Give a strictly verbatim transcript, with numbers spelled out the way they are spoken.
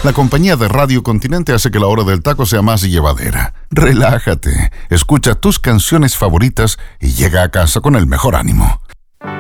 La compañía de Radio Continente hace que la hora del taco sea más llevadera. Relájate, escucha tus canciones favoritas y llega a casa con el mejor ánimo.